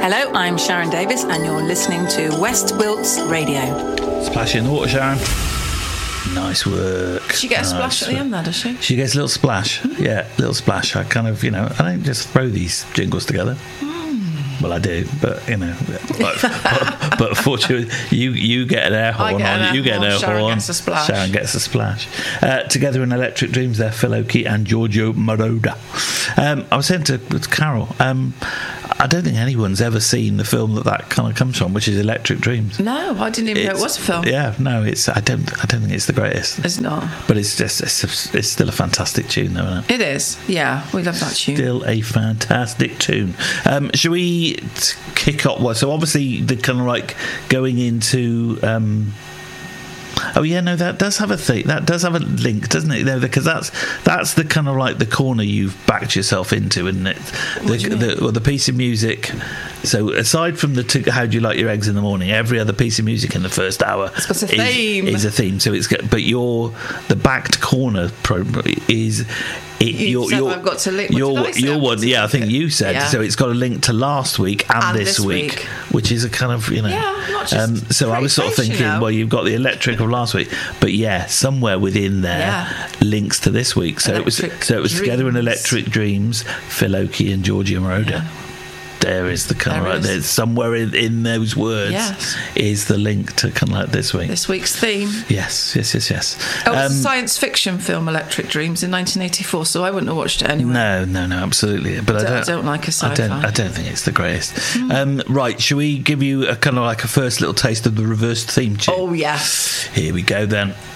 Hello, I'm Sharon Davis, and you're listening to West Wilts Radio. Splash in the water, Sharon. Nice work. Does she get a splash at the end there, does she? She gets a little splash. Yeah, little splash. I kind of, I don't just throw these jingles together. Well, I do, but but fortunately, you get an air horn on. You get an air Sharon horn. Gets a splash. Sharon gets a splash. Together in Electric Dreams, they're Phil Oakey and Giorgio Moroder. I was saying to Carol, I don't think anyone's ever seen the film that kind of comes from, which is Electric Dreams. No, I didn't even know it was a film. Yeah, no, it's. I don't think it's the greatest. It's not. But it's still a fantastic tune, though, isn't it? It is. Yeah, we love that tune. Still a fantastic tune. Should we kick off? Well, so obviously the kind of like going into. Oh yeah, no, that does have a thing. That does have a link, doesn't it? No, because that's the kind of like the corner you've backed yourself into, isn't it? The piece of music. So aside from the how do you like your eggs in the morning, every other piece of music in the first hour it's got a theme. Is a theme. So it's but the backed corner is. I've got to link. Your one, yeah, I think you said. Yeah. So it's got a link to last week and this week, which is a kind of Yeah, not just so I was sort of thinking, well, you've got the electric of last week, but yeah, somewhere within there links to this week. So it was Together in Electric Dreams, Phil Oakey and Giorgio Moroder. Yeah. There is the kind of there's somewhere in those words is the link to kind of like this week's theme. Yes. Oh, it's a science fiction film, Electric Dreams, in 1984. So I wouldn't have watched it anyway. No, absolutely. But I don't like a sci-fi. I don't think it's the greatest. Right, shall we give you a kind of like a first little taste of the reversed theme tune? Oh yes. Here we go then.